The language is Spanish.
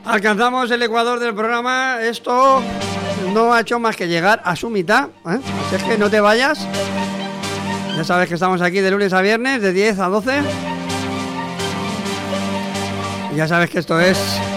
Alcanzamos el ecuador del programa. Esto no ha hecho más que llegar a su mitad, ¿eh? Así es que no te vayas. Ya sabes que estamos aquí de lunes a viernes, de 10 a 12. Y ya sabes que esto es